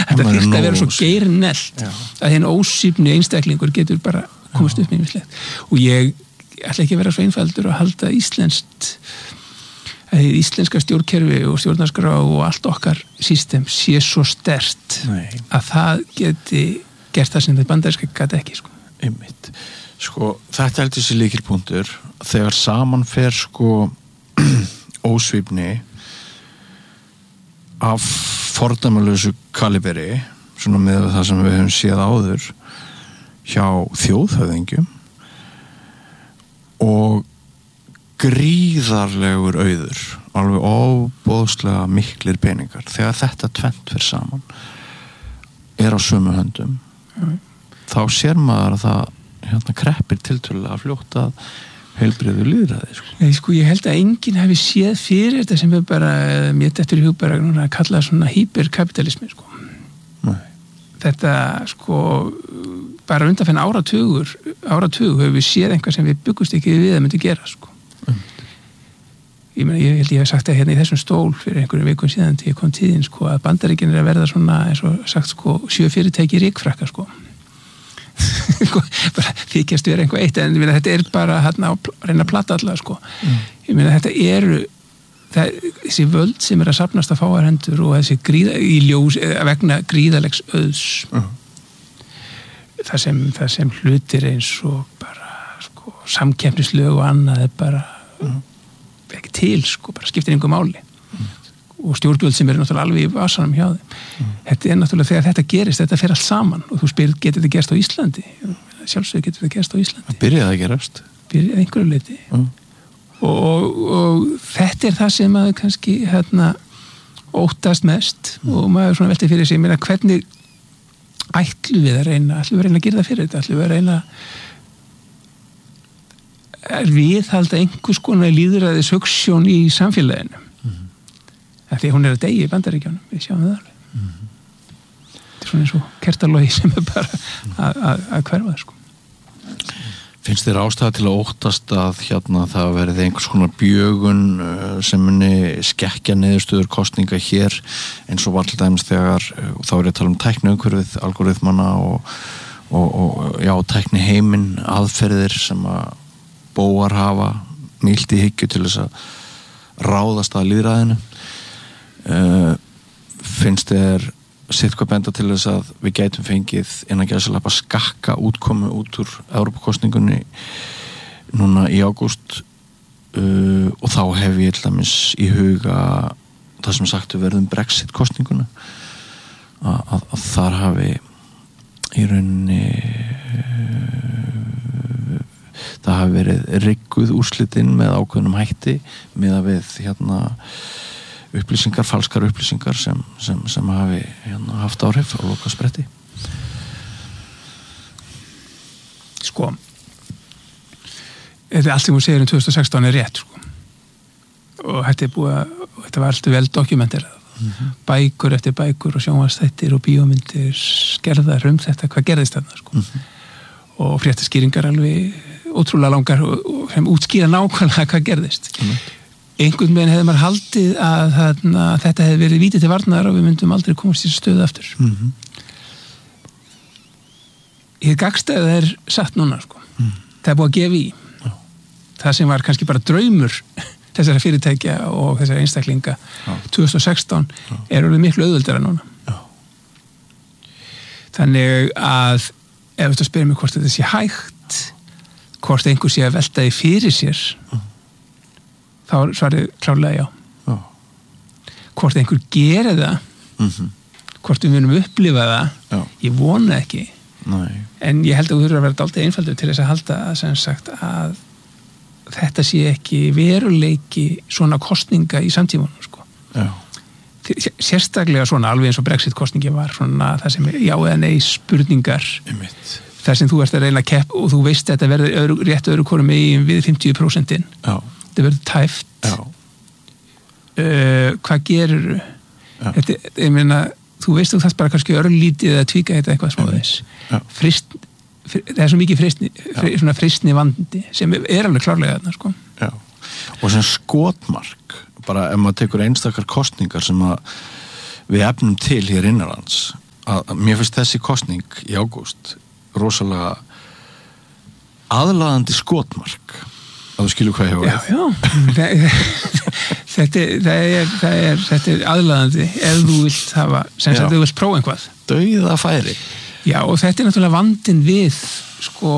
þetta þyrfti að vera svo geirnelt að hinn ósýfni einstaklingur getur bara komast upp með ýmislegt og ég ætla ekki að vera svo einfaldur að halda íslenska stjórnkerfi og stjórnarskrá og allt okkar system sé svo sterkt að það geti gert það sem þetta bandaríska gæti ekki sko. Einmitt. Sko, þetta heldur sér lykilpunktur þegar saman fer sko ósvífni af fordæmalausu kaliberi svona með það sem við höfum séð áður hjá þjóðhöfðingjum og gríðarlegur auður alveg ofboðslega miklir peningar þegar þetta tvennt fyrir saman er á sömu höndum þá sér maður að það kreppir tiltölulega fljótt að heilbrigðu lýðræði sko. Sko ég held að enginn hafi séð fyrir þetta sem við bara mér dettur í hug bara að kalla svona hyperkapitalismi sko. Þetta sko bara undanfenn áratug hefur við séð einhvað sem við byggust ekki við að myndi gera sko. Ég meina, ég held ég hef sagt það hérna í þessum stól fyrir einhverjum vikum síðan til ég kom tíðin sko að Bandaríkin að verða svona eins og sagt sko 7 fyrirtæki rykfrakka sko bara þykjast vera einhver eitt en meina, þetta er bara hérna að reyna að plata alla sko ég meina þetta eru þessi völd sem að safnast að fáar hendur og þessi í ljós vegna gríðalegs auðs það sem hlutir eins og bara sko samkeppnislög og annað er bara ekki til sko, bara skiptir einhver máli og stjórnvöld sem eru náttúrulega alveg í vasanum hjá þeim þetta er náttúrulega þegar þetta gerist, þetta fer allt saman og þú spyrir, getur þetta gerst á Íslandi sjálfsögur getur þetta gerst á Íslandi byrjaði að gerast byrjaði einhverju leyti og þetta er það sem maður kannski hérna óttast mest og maður svona velti fyrir sig, ég meina hvernig ætlum við að reyna að gera það fyrir þetta, ætlum við að reyna viðhalda einhvers konar lýðræðis hugsjón í samfélaginu því að hún er að deyja í Bandaríkjunum við sjáum það alveg þetta er svona eins og kertalogi sem er bara að hverfa sko. Finnst þér ástæða til að óttast að hérna það verði einhvers konar bjögun sem muni skekkja niðurstöður kosninga hér eins og var til dæmis þegar þá er ég að tala um tækniumhverfið, algoritmana og já, tækni heiminn aðferðir sem að bóar hafa nýlt í hyggju til þess að ráðast að lýðræðinu finnst þér sitthvað benda til þess að við gætum fengið innan gæsalappa skakka útkomu út úr Evrópukosningunni núna í ágúst og þá hef ég til dæmis í huga það sem sagt verðum Brexit kosninguna að þar hafi í rauninni það hafi verið rigguð úrslitin með ákveðnum hætti með að við hérna upplýsingar, falskar upplýsingar sem hafi hérna haft áhrif á lokaspretti. Sko þetta allt sem þú segir 2016 er rétt sko og þetta var alltaf vel dokumenterað bækur eftir bækur og sjónvarpsþættir og bíómyndir skerðar þetta, hvað gerðist þarna sko og fréttaskýringar alveg ótrúlega langar og sem útskýra nákvæmlega hvað gerðist einhvern veginn hefði maður haldið að þetta hefði verið víti til varnar og við myndum aldrei komast í stöðu aftur Hið gagnstæða er satt núna sko það er búið að gefa í það sem var kannski bara draumur þessara fyrirtækja og þessara einstaklinga 2016 er orðið miklu auðveldara núna þannig að ef þú spyrir mig hvort þetta sé hægt hvort einhver sé að velta því fyrir sér þá svarið klárlega já hvort einhver gera það hvort við munum upplifa það ég vona ekki en ég held að þú þurfa að vera dálítið einfaldur til þess að halda sem sagt að þetta sé ekki veruleiki svona kosninga í samtímanum sko sérstaklega svona alveg eins og Brexit kosningi var svona það sem já eða nei spurningar þar sem þú ert að reyna að kepp og þú veist að þetta verður rétt öðru hvorum megin við 50% þetta verður tæft hvað gerur þetta, ég meina þú veist þú þarft bara kannski örlítið að tvíka þetta eitthvað smá þess það er svo mikið fristni vandi sem er alveg klárlega þarna sko og sem skotmark bara ef maður tekur einstakar kostningar sem að við efnum til hér innanlands að mér finnst þessi kosning í ágúst rosalega aðlaðandi skotmark að þú skilur hvað ég hafa þetta er aðlaðandi ef þú vilt hafa sem sagt þú vilt prófa einhvað dauða færi já og þetta er náttúrulega vandinn við sko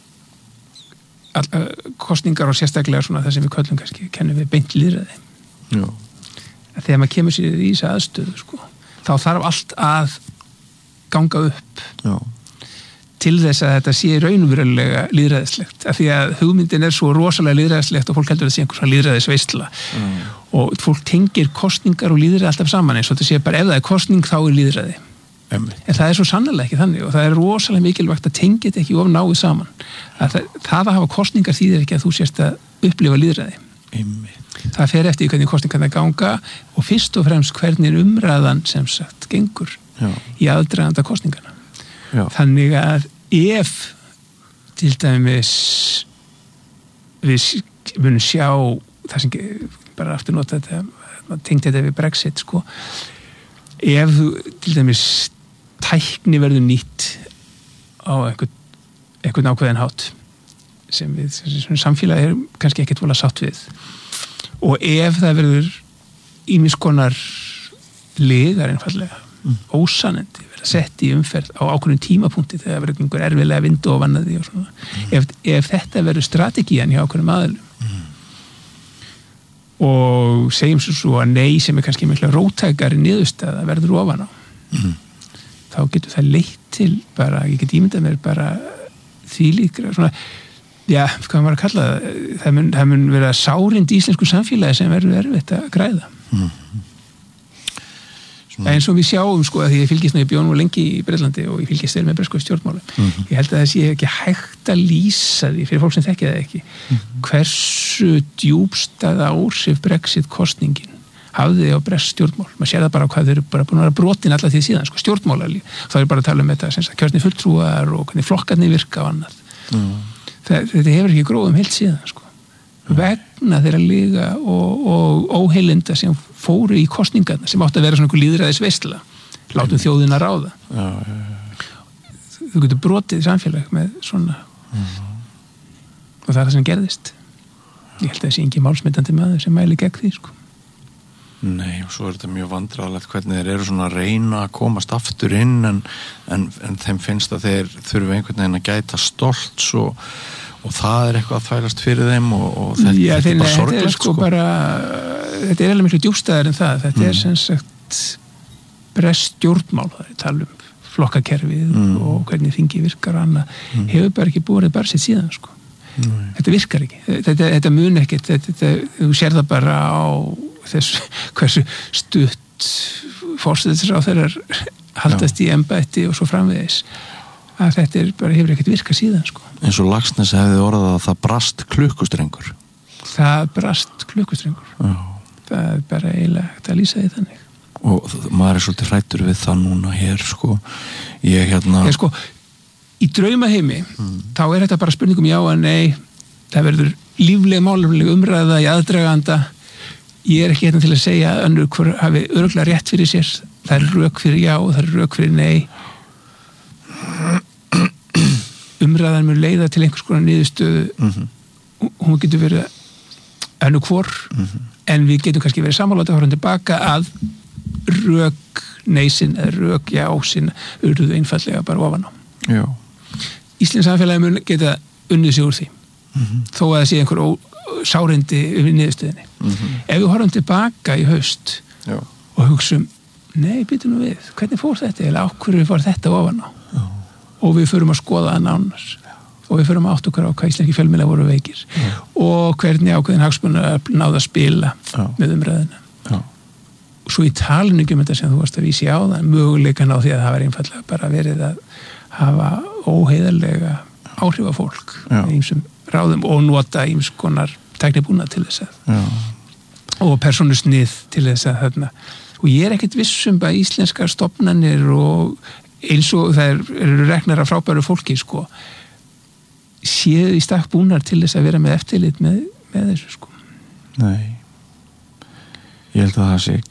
kosningar og sérstaklega svona það sem við köllum kannski kennum við beint lýðræði þegar maður kemur sér í þessu aðstöðu sko, þá þarf allt að ganga upp til þess að þetta sé raunverulega lýðræðislegt af því að hugmyndin er svo rosalega lýðræðislegt og fólk heldur að það sé einhver svona lýðræðisveisla og fólk tengir kosningar og lýðræði alltaf saman eins og þetta sé bara ef það er kosning þá er lýðræði en það er svo sannlega ekki þannig og það er rosalega mikilvægt að tengja þetta ekki of náið saman það að hafa kosningar þýðir ekki að þú sést að upplifa lýðræði það fer eftir hvernig kosningarna ganga og fyrst og fremst hvernig umræðan sem sagt gengur í aðdraganda kosningarna þannig að ef til dæmis við munum sjá það sem bara aftur nota þetta tengt þetta við Brexit sko ef þú til dæmis tækni verður nýtt á einhvern ákveðin hátt sem við sem samfélagi er kannski ekkert vola sátt við og ef það verður ýmis konar legar einfallega ósannandi verða sett í umferð á ákveðnum tímapunkti þegar verður einhver erfiðlega vindu og vannaði og svona ef þetta verður strategían hjá ákveðnum aðilum og segjum svo að nei sem er kannski mikla róttækari niðurstaða verður ofan á þá getur það leitt til bara, ég get ímyndað mér bara þvílíkra svona, já, hvað maður að kalla það mun vera sárind í íslensku samfélagi sem verður erfitt að græða eins og við sjáum sko að því ég fylgist nú í bjón og lengi í Bretlandi og ég fylgist með bresku stjórnmálum ég held að það sé ekki hægt að lýsa því fyrir fólk sem þekkja það ekki hversu djúpstæða áhrif Brexit kosningin hafði á bresk stjórnmál maður sér það bara hvað þau eru bara búin að vera brotin alla því síðan sko stjórnmálarlíf þá er bara að tala þetta sem sagt kjörni fulltrúar og hvernig flokkarnir virka og annað þetta hefur ekki gróðum heilt síðan sko vegna þeirra liga og óheilinda sem fóru í kosningarna sem átti að vera svona einhver lýðræðisveisla látum þjóðina ráða þú getur brotið í samfélag með svona og það er það sem gerðist ég held að það sé ekki málsmetandi maður sem mæli gegn því sko Nei, og svo er þetta mjög vandræðalegt hvernig þeir eru svona að reyna að komast aftur inn en þeim finnst að þeir þurfi einhvern veginn að gæta stolts og það er eitthvað að þvælast fyrir þeim og þetta er bara sorglegt sko. Þetta er alveg miklu djúpstæðar en það þetta er sem sagt bresk stjórnmál, það er tala um flokkakerfið og hvernig þingi virkar og annað, hefur bara ekki búið bara sitt síðan sko. Þetta virkar ekki, þetta mun ekkert þú sér það bara á þess hversu stutt forsætisráðherrar haldast í embætti og svo framvegis að þetta er bara hefur ekkert virkað síðan sko. Eins og Laxness hefði orðað að það brast klukkustrengur það er bara eiginlega hægt að lýsa því þannig og maður er svolítið hrættur við það núna hér sko ég sko í draumaheimi þá er þetta bara spurningum já að nei það verður lífleg málefnileg umræða í aðdraganda ég er ekki hérna til að segja að önnur hver hafi örugglega rétt fyrir sér það er rök fyrir já og það er rök fyrir nei umræðan mun leiða til einhvers konar niðurstöðu hún getur verið önnur hvor en við getum kannski verið sammála að horfa tilbaka að rök neysinn eða rök jásinn urðu einfallega bara ofan á já. Íslensk samfélagi mun geta unnið sig úr því þó að það sé einhver sárindi yfir niðurstöðinni ef við horfum tilbaka í haust og hugsum, nei, býtum nú við hvernig fór þetta, eða ákveður fór þetta ofan á og við förum að skoða það nánar og við förum að átta okkur á hvað íslenski fjölmiðlar voru veikir og hvernig ákveðin hagsmunir náða að spila með umræðina og svo í talinu um þetta sem þú varst að vísi á það möguleikan á því að það var einfallega bara verið að hafa óheiðarlega áhrif á fólk með ýmsum ráðum og nota ýms konar tæknibúnað til þess að og persónusnið til þess að þarna og ég er ekkert vissum að íslenskar stofnanir og eins og það eru reknar af frábæru fólki sko séu í stakk búnar til þess að vera með eftirlit með þessu sko Nei ég held að það sé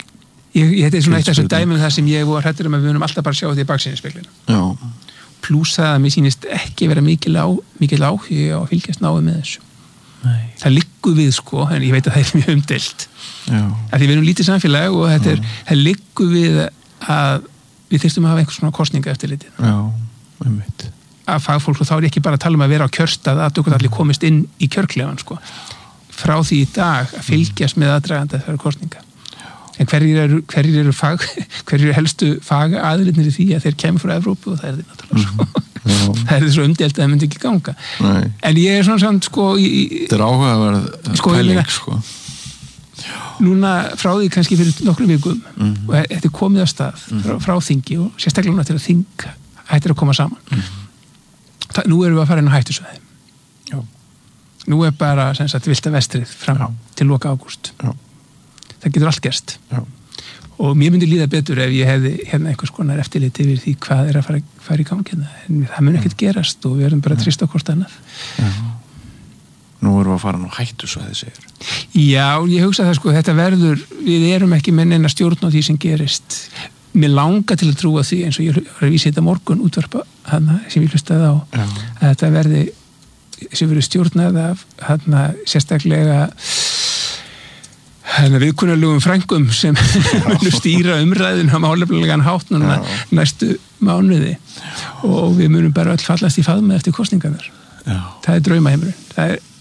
Þetta er svona eitt af þessum dæmum það sem ég var hræddur að við munum alltaf bara sjá þetta í baksýnisspeglinum. Plús það að mér sýnist ekki vera mikil áhugi á að fylgjast náið með þessu. Nei. Það liggur við sko, en ég veit að það er mjög umdeilt. Því við erum lítið samfélag og það liggur við að við þyrstum að hafa einhvers svona kosninga eftir litið. Að fagfólk, og þá er ekki bara að tala um að vera á kjörstað að okkur allir komist inn í kjörklefan sko. Frá því í dag að fylgjast með aðdraganda þessara kosninga. En hverjir eru helstu fagaðilinnir í því að þeir kemur frá Evrópu og það er því náttúrulega svo. Það er því svo umdeilt að það myndi ekki ganga. Nei. En ég er svona samt sko þetta er áhugaverð pæling sko. Núna frá því kannski fyrir nokkrum vikum og þetta er komið af stað frá þingi og sérstaklega núna til að þing hættir að koma saman. Nú erum við að fara inn á hættusvæði. Nú er bara sem sagt vilda vestrið fram til loka ágúst. Það getur allt gerst. Og mér myndi líða betur ef ég hefði hérna einhvers konar eftirlit yfir því hvað er að fara í gangi hérna. En það mun ekkert gerast og við erum bara að trista á hvort annað. Nú erum við að fara nú hættusvæði, segir. Já, ég hugsa það sko, þetta verður, við erum ekki með neina stjórn á því sem gerist. Mér langar til að trúa því eins og ég var að vísa þetta morgun útvarpa hana sem ég hlustaði á. Að þetta verði sem verður stjórnað af hana sérstaklega viðkunnarlegum frængum sem munum stýra umræðin á málefnilegan hátt núna næstu mánuði og við munum bara öll fallast í faðma eftir kosningarnar. Það er draumaheimurinn. Það er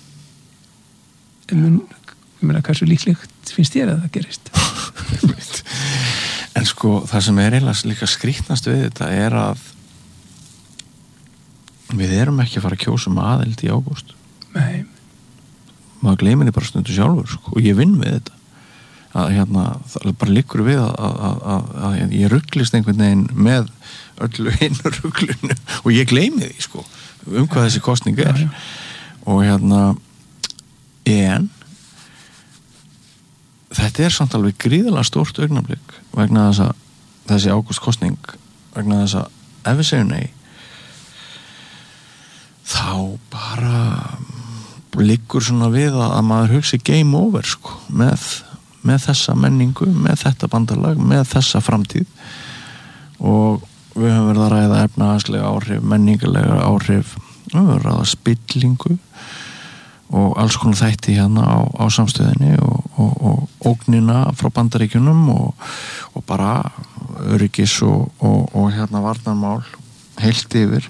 ég meina hversu líklegt finnst þér að það gerist? En sko það sem er eiginlega líka skrýtnast við þetta er að við erum ekki að fara að kjósa aðild í ágúst. Nei. Maður gleymir því bara stundu sjálfur sko, og ég vinn við þetta að það bara liggur við að ég rugglist einhvern veginn með öllu hinu rugglunu og ég gleymi því sko hvað þessi kosning er og en þetta er samt alveg gríðalega stórt augnablik vegna þess að þessi ágústkosning vegna þess að ef við segjum nei þá bara liggur svona við að maður hugsi game over sko með þessa menningu, með þetta bandalag með þessa framtíð og við höfum verið að ræða efnahagslega áhrif, menningarlega áhrif við höfum verið að ræða spillingu og alls konar þætti hérna á samstöðinni og ógnina frá Bandaríkjunum og bara öryggis og varnarmál heilt yfir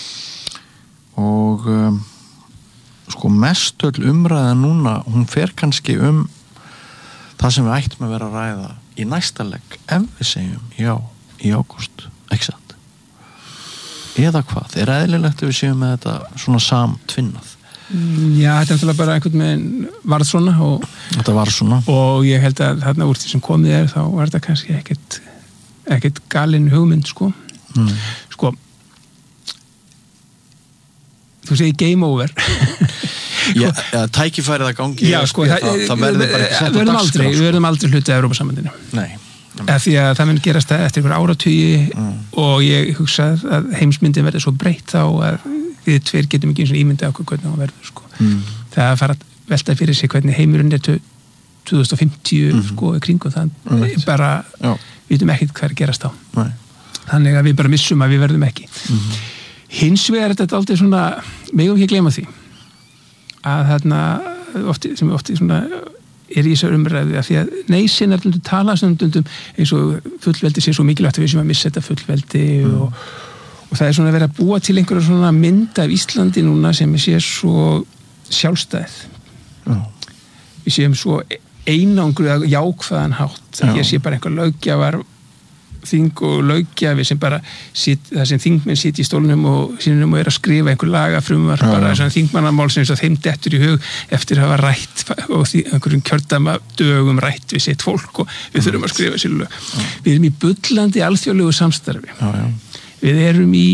og sko mestöll umræða núna hún fer kannski það sem við ættum að vera að ræða í næsta legg ef við segjum já í ágúst, ekki satt eða hvað, er eðlilegt ef við segjum með þetta svona samtvinnað? Já, þetta er náttúrulega bara einhvern veginn varð svona þetta var svona og ég held að þarna úr því sem komið er þá var þetta kannski ekkert galin hugmynd sko sko þú segir game over Já, tækifærið að gangi Já, sko, það verður bara ekki sett á dagskrá Við verðum aldrei hluti af Evrópusambandinu Nei Því að það mun gerast eftir einhver áratugi og ég hugsa að heimsmyndin verður svo breytt þá að við tveir getum ekki eins og ímyndið okkur hvernig það verður sko. Það að fara að velta fyrir sig hvernig heimurinn er 2050 sko í kringum það bara við veitum ekkert hvað er að gerast á þannig að við bara missum að við verðum ekki hins vegar er þetta aldrei svona megum ekki gleyma því að þarna sem oft svona er í þessar umræðu að því að neysinnar tala stundum eins og fullveldi sé svo mikilvægt að við sem að missa þetta fullveldi og það er svona að vera að búa til einhverja svona mynd af Íslandi núna sem sé svo sjálfstæð við séum svo einangruð jákvæðan hátt að hér sé bara einhver löggjafar þing og löggjafi sem bara það sem þingmenn sitja í stólnum og sínum og er að skrifa einhver lagafrumvarp bara svona þingmannamál sem þeim dettur í hug eftir að hafa rætt og einhverjum kjördama dögum rætt við sitt fólk og við þurfum að skrifa sér lög við erum í bullandi alþjóðlegu samstarfi við erum í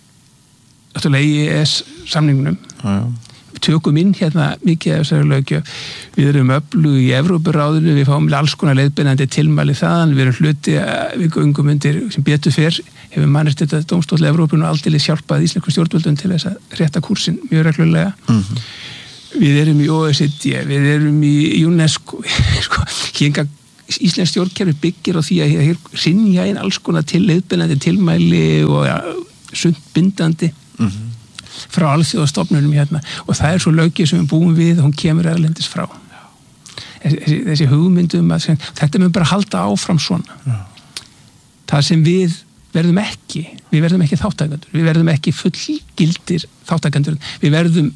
EES samningunum við tökum inn hérna mikið af þessari löggjöf við erum öflug í Evrópuráðinu við fáum alls konar leiðbeinandi tilmæli þaðan við erum hluti við göngum undir sem betur fyrr hefur Mannréttindadómstóll Evrópun og aldeilis hjálpað íslenskum stjórnvöldum til þess að rétta kúrsinn mjög reglulega við erum í OECD við erum í UNESCO sko, íslensk stjórnkerfi byggir á því að hrynja inn alls konar leiðbeinandi tilmæli og sundbindandi frá alþjóðastofnunum hérna og það svo löggjöf sem við búum við og hún kemur erlendis frá þessi hugmyndum að þetta mun bara halda áfram svona það sem við verðum ekki þáttakendur, við verðum ekki fullgildir þáttakendur, við verðum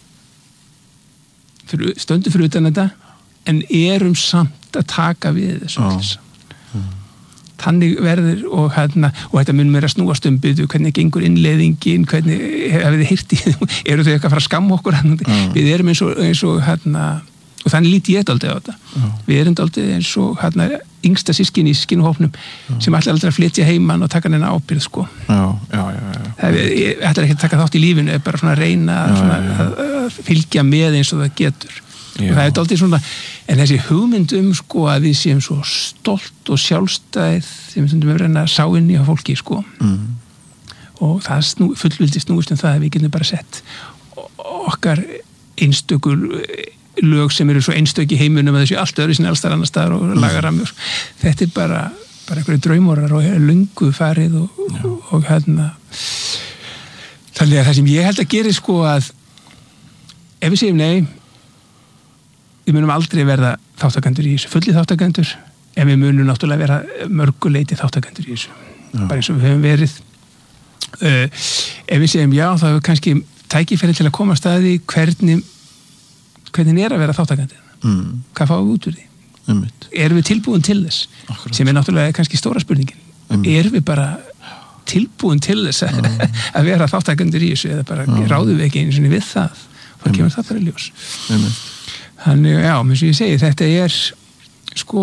stöndum fyrir utan þetta en erum samt að taka við þessu þannig verður og þetta mun mér að snúast byggðu, hvernig gengur innleiðingin, hvernig hafið þið heyrt í eru þau eitthvað að fara að skamma okkur við erum eins og og þannig líti ég dálítið á þetta við erum dálítið eins og yngsta systkini í systkinahópnum sem ætlar aldrei að flytja heiman og taka henni ábyrgð sko ég ætlar ekki að taka þátt í lífinu bara svona að reyna að fylgja með eins og það getur og það dálítið svona en þessi hugmynd sko að við séum svo stolt og sjálfstæð sem við stundum að reyna að sá inn í á fólki sko og það fullvildi snúist það að við getum bara sett okkar einstökur lög sem eru svo einstök í heiminum að þessu allt öðru sinni alls þar annar staðar og lagaramjur þetta bara einhverju draumórar og löngu farið og þannig að það sem ég held að gera sko að ef við segjum nei við munum aldrei verða þáttakendur í þessu fulli þáttakendur en við munum náttúrulega vera mörguleiti þáttakendur í þessu bara eins og við höfum verið ef við segjum já þá hefur kannski tækifæri til að koma að staði hvernig að vera þáttakendur hvað fáum við út úr því erum við tilbúin til þess sem náttúrulega kannski stóra spurningin erum við bara tilbúin til þess að vera þáttakendur í þessu eða bara ráðum við ekki einu sinni við það þá kemur það bara í ljós þannig já, eins og ég segi þetta sko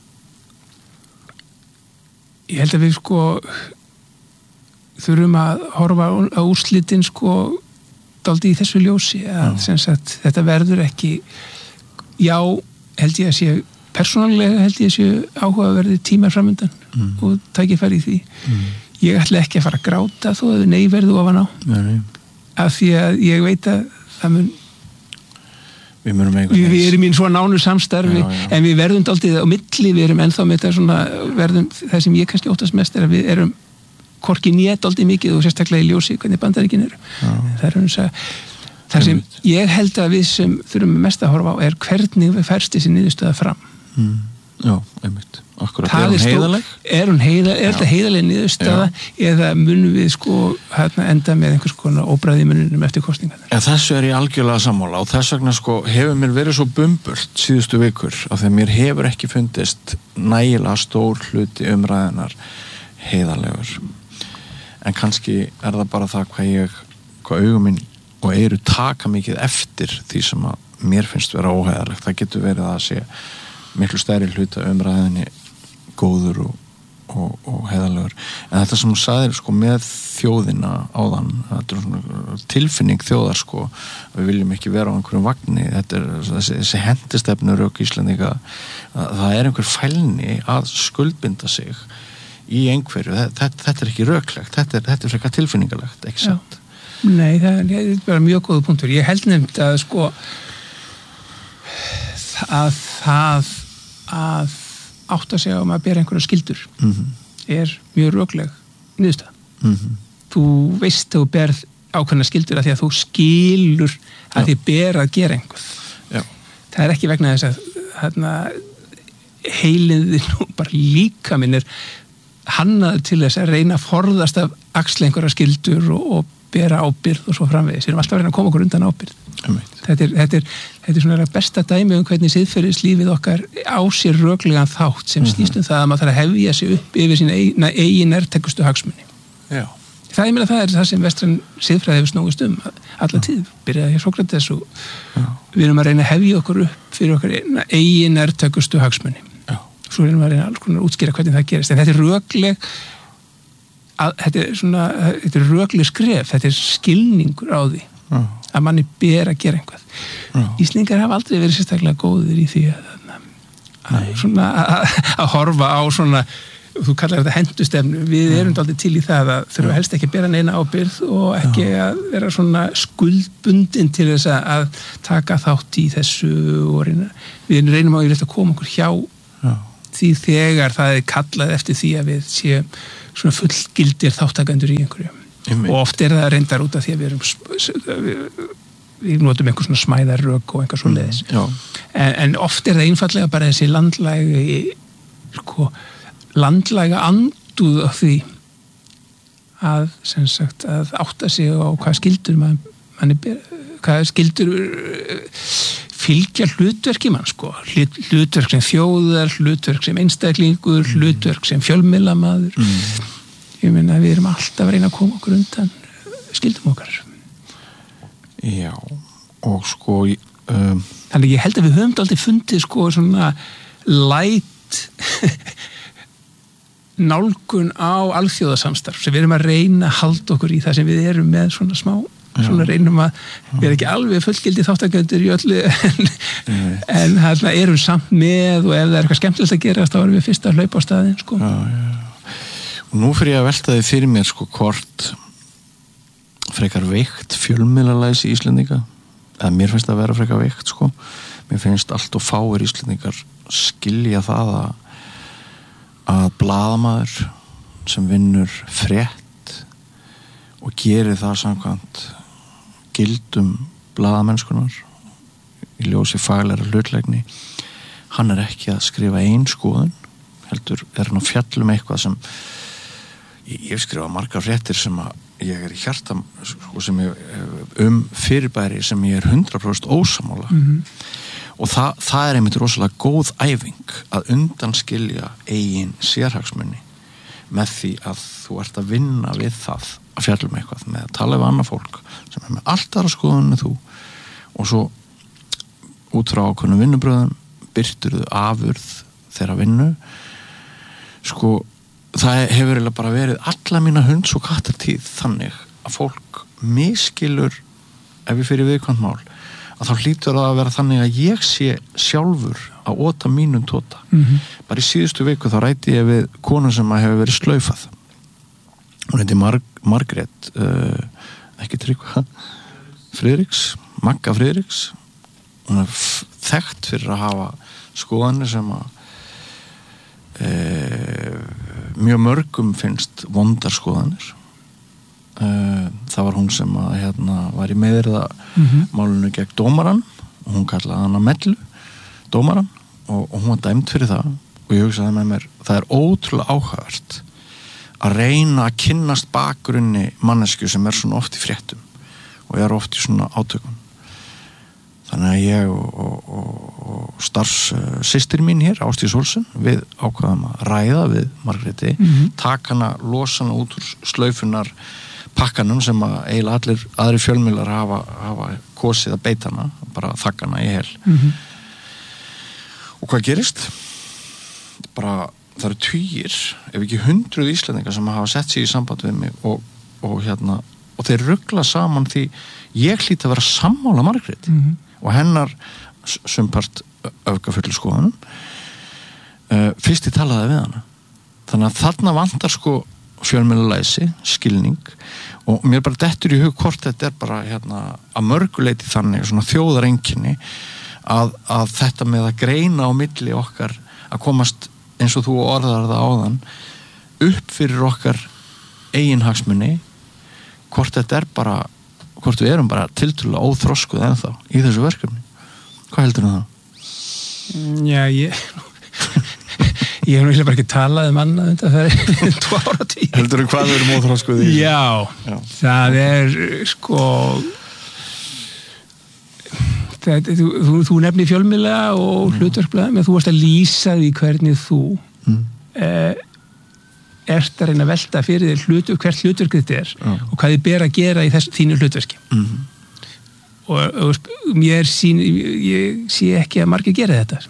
ég held að við sko þurfum að horfa á úrslitin sko dálítið í þessu ljósi að sem sagt þetta verður ekki já, held ég að sé persónulega held ég að sé áhugaverði tímar framundan og tækifæri í því ég ætla ekki að fara að gráta þó að nei verðu ofan á af því að ég veit að það mun við erum í svona nánu samstarfi en við verðum dálítið á milli við erum ennþá með þetta svona verðum það sem ég kannski óttast mest að við erum hvorki nét aldrei mikið og sérstaklega í ljósi hvernig Bandaríkin eru það sem ég held að við sem þurfum mest að horfa á hvernig við færst þessi niðurstöða fram já, einmitt akkurat, er þetta heiðaleg niðurstöða eða munum við sko enda með einhvers konar óbræði mununum eftir kosningar þessu ég algjörlega sammála og þess vegna sko hefur mér verið svo bumbult síðustu vikur af því að mér hefur ekki fundist nægilega stór hluti umræðinar heiðalegur en kannski það bara það hvað augum minn og eyru taka mikið eftir því sem að mér finnst vera óheiðalegt það getur verið að sé miklu stærri hluta umræðinni góður og heiðalegur en þetta sem hún sagði sko með þjóðina áðan þetta svona tilfinning þjóðar sko við viljum ekki vera á einhverjum vagni þetta þessi hendistefnu rök Íslendinga það einhver fælni að skuldbinda sig í einhverju, þetta ekki röklegt þetta frekar tilfinningalegt, ekki satt Nei, það bara mjög góða punktur ég held nefnt að sko að átta sig á að bera einhverja skildur mjög rökleg niðurstaða þú veist þú berð ákveðna skildur að því að þú skilur að þið ber að gera einhver það ekki vegna þess að heiliðin og bara líka minn hannaður til þess að reyna að forðast af axla einhverja skildur og bera ábyrgð og svo framvegis. Við erum alltaf að reyna að koma okkur undan ábyrgð. Þetta er svona besta dæmi hvernig siðferðislífið okkar á sér röklegan þátt sem snýst það að maður þarf að hefja sig upp yfir sína eigin nærtækustu hagsmuni. Já. Það er það sem vestræn siðfræði hefur snúist alla tíð. Byrjaði hér Sókrates og við erum að reyna að hefja okkur upp fyrir okkar eigin nærtækustu hagsmuni. Svo erum við að reyna alls konar að útskýra hvernig það gerist en þetta er rökleg skref þetta er skilningur á því að manni ber að gera einhvað Íslendingar hafa aldrei verið sérstaklega góðir í því að horfa á svona þú kallar þetta hendustefnu við erum dálítið til í það að þurfum helst ekki að bera neina ábyrgð og ekki að vera svona skuldbundin til þess að taka þátt í þessu og við reynum á að koma okkur hjá því þegar það kallað eftir því að við séum svona fullgildir þáttakendur í einhverju. Og oft það reyndar út af því að við notum einhver svona smæðarrök og einhver svo leiðis. En oft það einfallega bara þessi landlæga andúð af því að, sem sagt, að átta sig á hvað skildur hvað skildur fylgja hlutverki mann, hlutverk sem þjóðar, hlutverk sem einstaklingur, hlutverk sem fjölmiðlamaður. Ég meina, við erum alltaf að reyna að koma okkur undan skildum okkar. Já, og þannig ég held að við höfum aldrei fundið svona light nálgun á alþjóðasamstarf sem við erum að reyna að halda okkur í það sem við erum með svona smá, svona reynum að við erum ekki alveg fullgildi þátttakendur í öllu en þarna erum samt með og ef það eitthvað skemmtilegt að gerast þá erum við fyrst að hlaupa á staðinn Og nú fyrir ég að velta þið fyrir mér hvort frekar veikt fjölmiðlalæsi Íslendinga eða mér finnst það að vera frekar veikt mér finnst allt og fáir Íslendingar skilja það að blaðamaður sem vinnur frétt og gerir það samkvæmt gildum blaðamennskunar í ljósi faglæra hlutlægni hann ekki að skrifa ein skoðun heldur hann að fjalla eitthvað sem ég skrifa margar fréttir sem að ég í hjarta sem ég, fyrirbæri sem ég 100% ósammála og það einmitt rosalega góð æfing að undanskilja eigin sérhagsmuni með því að þú ert að vinna við það að fjalla eitthvað með að tala við annað fólk sem með allt aðra skoðun en þú og svo út frá ákveðnum vinnubröðum birturðu afurð þeirra vinnu það hefur bara verið alla mína hunds og kattartíð þannig að fólk miskilur ef ég fyrir viðkvæmt mál að þá hlýtur það að vera þannig að ég sé sjálfur að óta mínum tóta bara í síðustu viku þá ræti ég við konu sem að hefur verið slaufað hún heiti Margrét ekki Tryggva Friðriks, Magga Friðriks hún þekkt fyrir að hafa skoðanir sem að mjög mörgum finnst vondar skoðanir það var hún sem að var í meðirða málinu gegn dómaran og hún kallaði hana Mellu dómaran og hún var dæmd fyrir það og ég hugsaði með mér það ótrúlega áhugavert að reyna að kynnast bakgrunni mannesku sem svona oft í fréttum og oft í svona átökum þannig að ég og starfssystir mín hér, Ásdís Olsen við ákvaðum að ræða við Margréti taka hana, losa hana út úr slaufunar pakkanum sem að eiginlega allir aðri fjölmiðlar hafa kosið að beita hana bara þakka hana í hel og hvað gerist? Bara það eru tugir ef ekki 100 Íslendingar sem hafa sett sig í samband við mig og þeir rugla saman því ég hlýt að vera sammála Margréti og hennar sumpart öfgafullu skoðunum fyrst ég talaði við hana þannig að þarna vantar fjölmiðlalæsi, skilning og mér bara dettur í hug hvort þetta bara að mörguleiti þannig svona þjóðareinkenni að þetta með að greina á milli okkar að komast eins og þú orðar það áðan upp fyrir okkar eiginhagsmuni hvort þetta bara hvort við erum bara tiltölulega óþroskuð ennþá í þessu verkefni hvað heldur það? Já, ég hef náttúrulega bara ekki talað annað undan það 2 áratugir heldur hvað við erum óþroskuð í? Já, það þú nefnir fjölmiðla og hlutverkblaðum en þú varst að lýsa því hvernig þú ert að reyna að velta fyrir þér hvert hlutverk þetta og hvað þið ber að gera í þínu hlutverki og ég sé ekki að margir gera þetta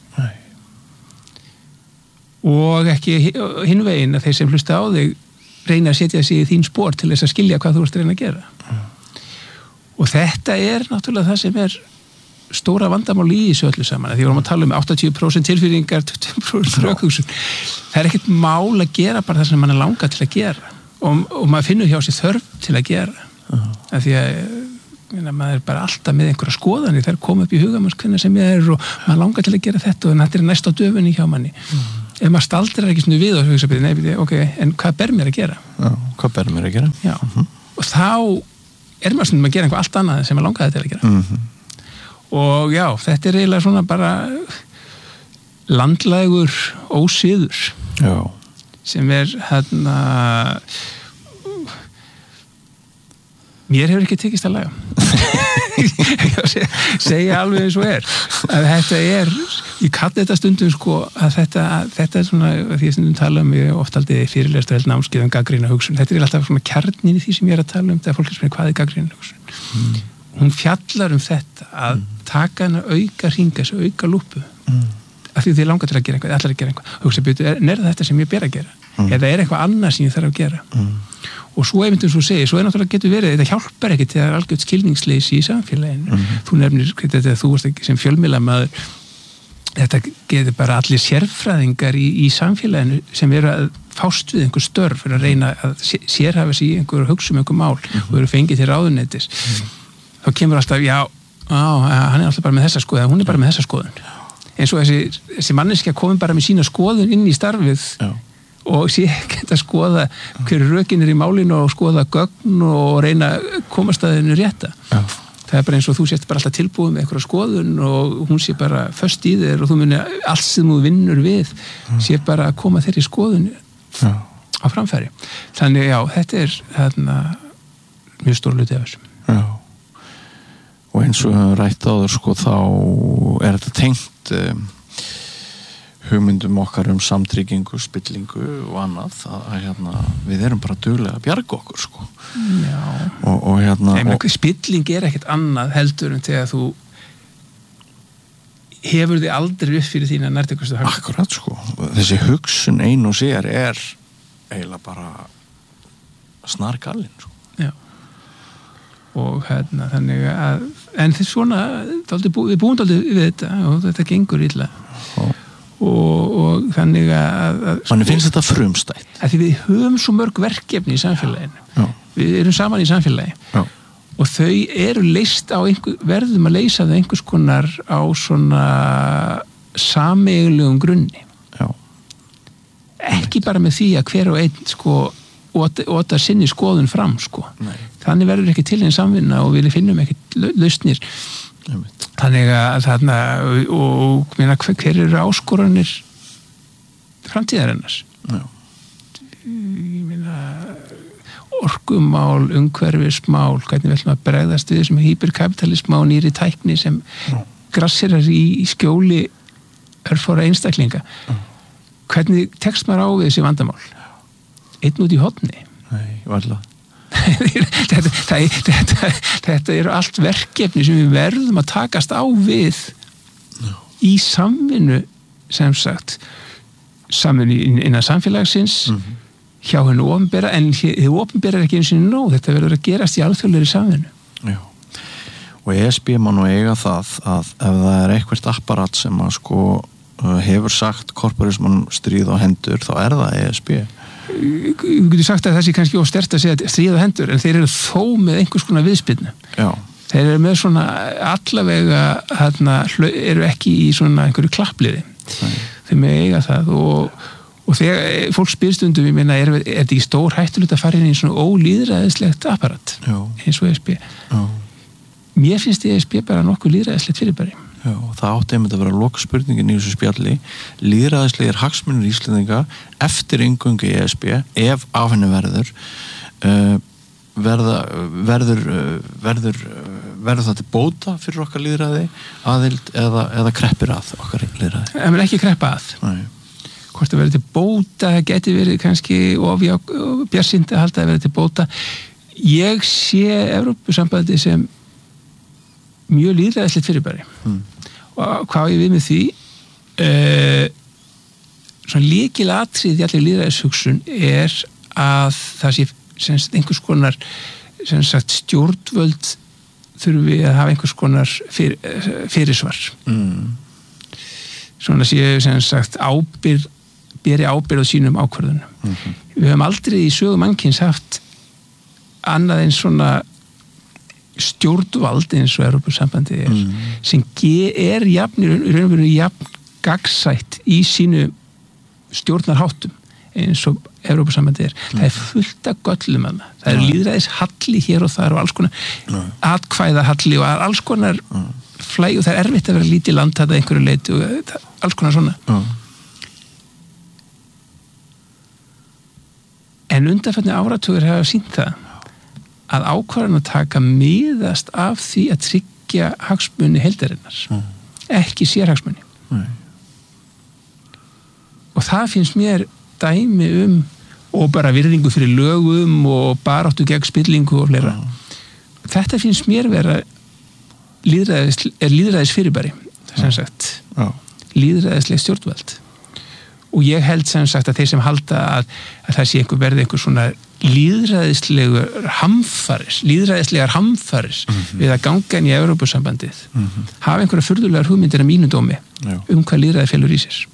og ekki hinn veginn að þeir sem hlusta á þig reyna að setja sig í þín spor til þess að skilja hvað þú ert að reyna að gera og þetta náttúrulega það sem stóra vandamál í þessu öllu saman því við vorum að tala 80% tilfinningar 20% rökhugsun það ekkert mál að gera bara það sem mann langar til að gera og maður finnur hjá sér þörf til að gera af því að maður bara alltaf með einhverja skoðanir þær koma upp í huga manns hvernig sem ég og maður langar til að gera þetta og þetta næst á döfunni hjá manni ef maður staldrar ekki svona við og hugsa byrja, nei, ok, en hvað ber mér að gera? Já, hvað ber mér að gera? Já, og þá er maður svona að gera einhvað allt annað sem maður langaði til að gera. Og já, þetta er eiginlega svona bara landlægur ósiður. Já. Sem mér hefur ekki tekist að laga. Segja alveg eins og að þetta ég kalli þetta stundum sko að þetta er svona, því að stundum tala ég oft aldrei fyrirlestur held námskeið gagnrýna hugsun, þetta er alltaf svona kjarnin í því sem ég er að tala þegar fólk er spyrir hvað er gagnrýna hugsun. Hún fjallar þetta að taka hana auka hringa, þessu auka lúpu af því þið langar til að gera eitthvað, allar að gera eitthvað hugsa, er þetta sem ég ber að gera eða er eitthvað annað sem ég þarf að gera og svo einmitt svo segir, svo náttúrulega getur verið þetta hjálpar ekki til að það er algjört skilningsleysi í samfélaginu, þú nefnir þetta þú varst ekki sem fjölmiðlamaður þetta getur bara allir sérfræðingar í samfélaginu sem eru að fást við einhver störf fyrir að reyna að sérhafa sig í einhver hugsa einhver mál og eru fengið til ráðuneytis þá kemur alltaf, hann er alltaf bara með þessa skoðun, hún er bara með þessa skoðun eins og þessi manneskja komin bara með sína skoðun inn í starfið og sé geta skoða hverju rökin í málinu og skoða gögn og reyna að komast að henni rétta. Það er bara eins og þú sést bara alltaf tilbúið með einhverja skoðun og hún sé bara föst í þér og þú muni allt sem þú vinnur við sé bara að koma þeirri skoðun á framfæri. Þannig þetta er mjög stór hluti af þessu. Já. Og eins og rætt áður sko þá er þetta tengt hugmyndum okkar samtryggingu, spillingu og annað að við erum bara duglega að bjarga okkur sko. Já. Og spilling er ekkert annað heldur en þegar þú hefur þið aldrei upp fyrir þína nærtækustu hugsun. Akkurat sko. Þessi hugsun ein og sér er eiginlega bara snargalinn sko. Já. Og þannig að en þess svona, við búum dálítið við þetta og þetta gengur illa. Og þannig að manni finnst þetta frumstætt að því við höfum svo mörg verkefni í samfélaginu við erum saman í samfélagi og þau eru leyst á verðum að leysa þau einhvers konar á svona sameiginlegum grunni ekki bara með því að hver og einn sko óta sinni skoðun fram sko. Þannig verður ekki til einn samvinna og við finnum ekki lausnir þannig að þarna og hver eru áskoranir framtíðarinnar ég meina orkumál, umhverfismál hvernig vill maður bregðast við þessum hyperkapitalisma og nýri tækni sem grassirar í skjóli örfára einstaklinga hvernig tekst maður á við þessi vandamál einn út í horni varla þetta eru allt verkefni sem við verðum að takast á við í samvinnu sem sagt samvinnu innan samfélagsins hjá hennu opinbera en þið opinbera er ekki eins og nóg þetta verður að gerast í alþjóðlegri samvinnu og ESB má nú eiga það að ef það er eitthvað apparat sem að sko hefur sagt korporismann stríð á hendur þá er það ESB Við getum sagt að það sé kannski óstert að segja stríð á hendur en þeir eru þó með einhvers konar viðspyrnu þeir eru með svona allavega eru ekki í svona einhverju klappliði þeir með eiga það og þegar fólk spyr stundum ég meina er þetta í stór hættulegt að fara inn í svona ólýðræðislegt apparat eins og ESB mér finnst ESB bara nokkuð lýðræðislegt fyrirbæri og það átti einmitt að vera lokaspurningin í þessu spjalli lýðræðislegir hagsmunir Íslendinga eftir inngöngu í ESB ef af henni verður það til bóta fyrir okkar lýðræði aðild eða kreppir að okkar lýðræði en ekki kreppa að hvort það verður til bóta það geti verið kannski bjartsýnt að halda að verður til bóta ég sé Evrópusambandið sem mjög lýðræðislegt fyrirbæri og hvað ég við með því svona lykilatriði í allir lýðræðishugsun er að það sé semst einhvers konar semst stjórnvöld þurfum við að hafa einhvers konar fyrirsvar svona séu semst beri ábyrgð á sínum ákvörðunum við höfum aldrei í sögu mannkyns haft annað en svona stjórnvald eins og Evrópusambandið er sem er jafn gagnsætt í sínu stjórnarháttum eins og Evrópusambandið það fullt af göllum að það lýðræðis halli hér og þar og alls konar atkvæðahalli og alls konar flæg og það erfitt að vera lítið land þetta einhverju leiti og alls konar svona en undanfarnir áratugur hafa sýnt það að ákvarðan að taka miðast af því að tryggja hagsmuni heildarinnar ekki sérhagsmuni og það finnst mér dæmi og bara virðingu fyrir lögum og baráttu gegn spillingu og fleira þetta finnst mér vera lýðræðis fyrirbæri sem sagt lýðræðisleg stjórnvald og ég held sem sagt að þeir sem halda að það sé verði einhver svona lýðræðislegar hamfarir við að ganga inn í Evrópusambandið hafa einhverja furðulegar hugmyndir að mínu dómi hvað lýðræði felur í sér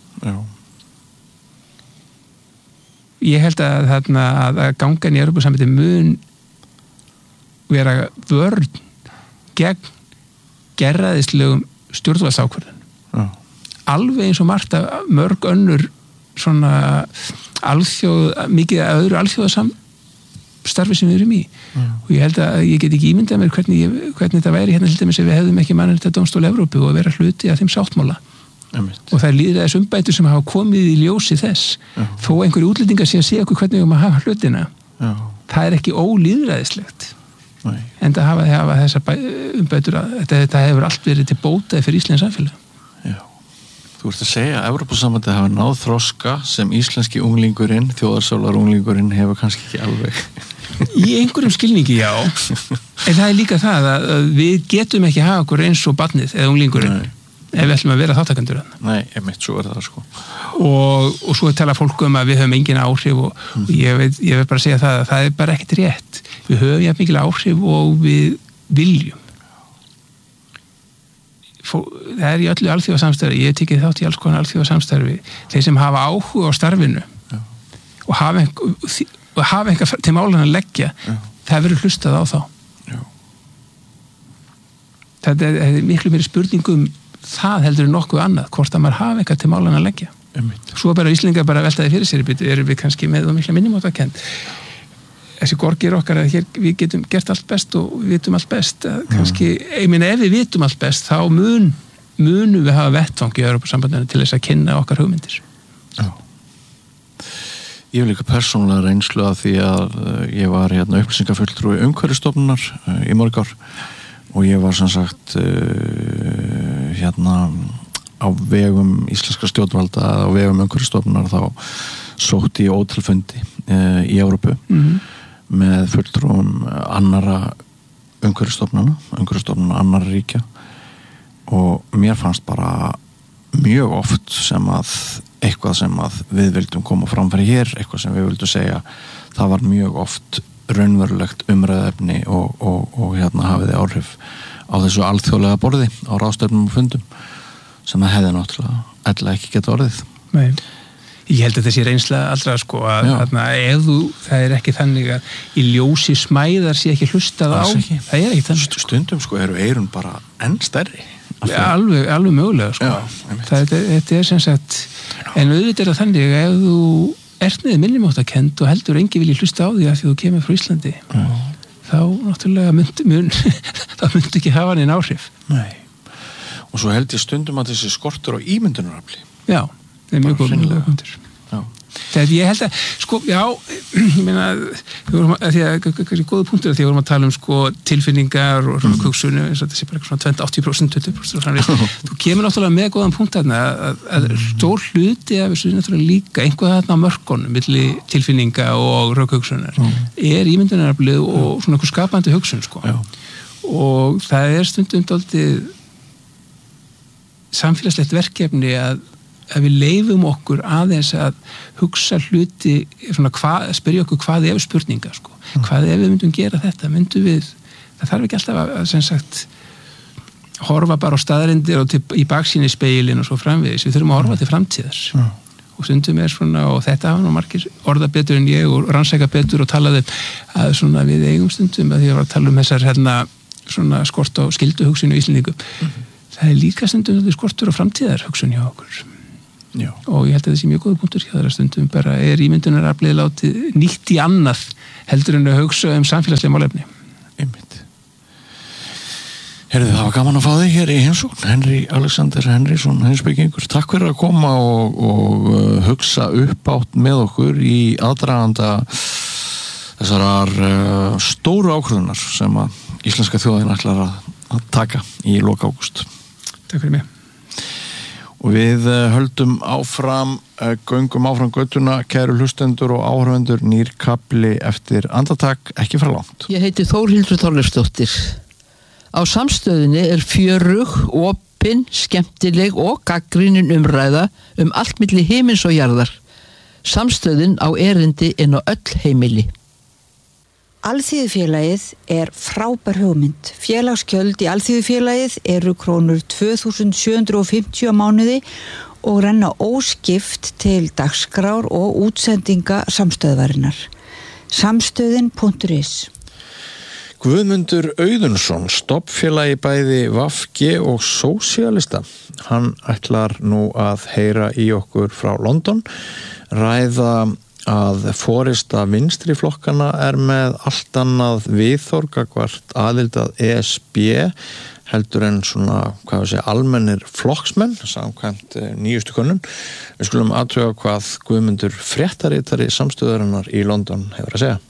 ég held að ganga inn í Evrópusambandið mun vera vörn gegn gerræðislegum stjórnvaldsákvörðun alveg eins og margt af mörg önnur svona mikið öðru alþjóðastarfi sem við erum í og ég held að ég get ekki ímyndað mér hvernig þetta væri hérna til dæmis ef við hefðum ekki Mannréttindadómstól Evrópu og vera hluti af þeim sáttmála og það lýðræðis umbætur sem hafa komið í ljósi þess þó einhverju útlendingar sé að segja okkur hvernig maður hafa hlutina það ekki ólýðræðislegt en það hafa þessar umbætur þetta hefur allt verið til bóta fyrir Íslands samfélag Þú ert að segja að Evrópusambandið hafa náð þroska sem íslenski unglingurinn, þjóðarsálar unglingurinn hefur kannski ekki alveg. Í einhverjum skilningi, já. En það líka það að við getum ekki hafa okkur eins og barnið eða unglingurinn ef við ætlum að vera þáttakendur. Nei, einmitt, svo það sko. Og svo tala fólk að við höfum engin áhrif og ég vil bara segja það að það bara ekkert rétt. Við höfum jafn mikil áhrif og við viljum. Það í öllu alþjóðasamstarfi, ég tekið þátt í alls konar alþjóðasamstarfi, þeir sem hafa áhuga á starfinu og hafa eitthvað til málan að leggja, það verður hlustað á þá. Það er miklu meiri spurningum það heldur en nokkuð annað, hvort að maður hafa eitthvað til málan að leggja. Svo bara Íslendingar bara veltaði fyrir sér, erum við kannski með mikla minnumáttakend. Þessi gorgir okkar að hér við getum gert allt best og við vitum allt best kannski, ég meina ef við vitum allt best þá munum við hafa vettvang í Evrópusambandinu til þess að kynna okkar hugmyndir Ég vil líka persónulega reynslu að því að ég var upplýsingafulltrúi umhverfisstofnunar í mörg ár og ég var sem sagt á vegum íslenskra stjórnvalda á vegum umhverfisstofnunar þá sótti ég ótalfundi í Evrópu með fulltrúum annara umhverfisstofnana annara ríkja og mér fannst bara mjög oft sem að eitthvað sem að við vildum koma framfæri hér, eitthvað sem við vildum segja það var mjög oft raunverulegt umræðefni og hafiði áhrif á þessu alþjóðlega borði á ráðstefnum og fundum sem það hefði náttúrulega ella ekki geta orðið Nei. Ég held að þessi reynsla allra sko að það er ekki þannig að í ljósi smæðar sé ekki hlustað á það er ekki þannig stundum sko eru eyrun bara enn stærri alveg mögulega sko þetta er sem sagt en auðvitað er það þannig að ef þú ert með minnumáttakend og heldur engi vilji hlusta á því að því þú kemur frá Íslandi þá náttúrulega það myndi ekki hafa neinn áhrif Nei. Og svo held ég stundum að þessi skortur á ímyndunarafli Já það er mjög góð punktur þegar ég held að sko, já ég meina, því að góða punktur því að við vorum að tala sko tilfinningar og svona kuksunni eins og þetta sé bara svona 20%, 20% þú kemur náttúrulega með góðan punkt þarna að stór hluti af þessu náttúrulega líka einhvað þarna á mörkunum milli tilfinninga og rökhugsunar er ímyndunaraflið og svona einhver skapandi hugsun sko og það er stundum dálítið samfélagslegt verkefni að við leifum okkur aðeins að hugsa hluti, svona spyrja okkur hvað ef spurninga, sko. Hvað ef við myndum gera þetta, það þarf ekki alltaf að sem sagt, horfa bara á staðarindir og í baksýni speilin og svo framvegis, við þurfum að horfa til framtíðar. Og stundum er svona, og þetta hafa nú margir orða betur en ég og rannsæka betur og talaði að svona við eigum stundum að því að var að tala um þessar svona skort á skylduhugsun í Íslendingum. Það er líka stundum skortur á framtíðar hugsun hjá okkur. Já. Og ég held að það sé mjög góða punktur hjá þeirra stundum bara ímyndunaraflið látið nýtt í annað heldur en að hugsa samfélagslega málefni. Einmitt. Heyrðu, það var gaman að fá þig hér í heimsókn, Henry Alexander Henrysson, heimspekingur. Takk fyrir að koma og hugsa uppátt með okkur í aðdraganda þessarar stóru ákvörðunar sem að íslenska þjóðin ætlar að taka í lok ágúst. Takk fyrir mig. Og við höldum áfram, göngum áfram göttuna, kæru hlustendur og áhorfendur, nýr kafli eftir andartak, ekki frá langt. Ég heiti Þórhildur Þorleifsdóttir. Á Samstöðinni fjörug, opin, skemmtileg og gagnrýnin umræða allt milli himins og jarðar. Samstöðin á erindi inn á öll heimili. Alþýðufélagið frábær hugmynd. Félagsgjöld í Alþýðufélagið eru krónur 2.750 á mánuði og renna óskipt til dagskrár og útsendinga samstöðvarinnar. Samstöðin.is. Guðmundur Auðunsson, stofnfélagi bæði VG og sósíalista. Hann ætlar nú að heyra í okkur frá London, ræða að forista vinstri flokkana með allt annað viðhorf gagnvart aðild að ESB heldur en svona, almennir flokksmenn, samkvæmt nýjustu könnun. Við skulum athuga hvað Guðmundur fréttaritari Samstöðarinnar í London hefur að segja.